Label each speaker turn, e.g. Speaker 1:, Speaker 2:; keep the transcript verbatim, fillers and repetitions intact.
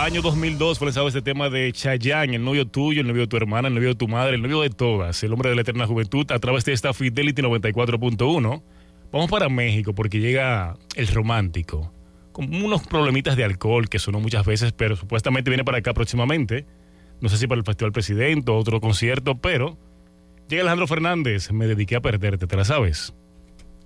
Speaker 1: Año dos mil dos fue lanzado este tema de Chayanne, el novio tuyo, el novio de tu hermana, el novio de tu madre, el novio de todas, el hombre de la eterna juventud, a través de esta Fidelity noventa y cuatro punto uno. Vamos para México porque llega el romántico, con unos problemitas de alcohol que sonó muchas veces, pero supuestamente viene para acá próximamente. No sé si para el Festival Presidente o otro concierto, pero llega Alejandro Fernández, me dediqué a perderte, ¿te la sabes?